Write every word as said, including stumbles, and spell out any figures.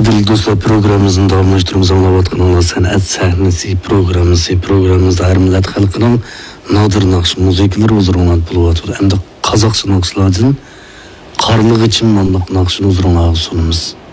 Qadrli do'stlar, programmamizni davomlashtiramiz. Anglayotganinglar san'at sahnasi programmasi. Programmamizda har millat xalqining nodir naqsh musiqalari o'zro'nat bo'lyapti. Endi qozoqcha naqshlardan qarlig'ichim nomli naqshni o'zro'nat sunamiz.